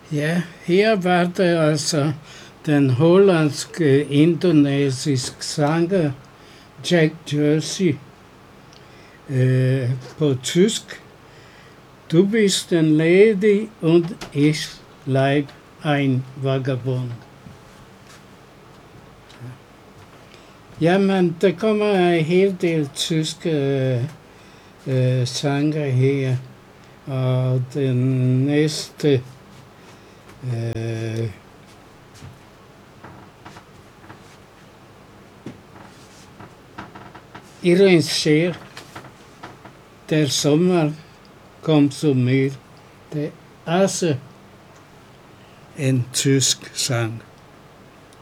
Ja, her var det altså den hollandske indonesiske sanger Jack Jersey på tysk. Du bist ein Lady und ich bleib ein Vagabond. Jamen, der kommer en hel del tyske sanger her, og den næste Irene Scheer, Der Sommer kommt zu mir, det er også en tysk sang.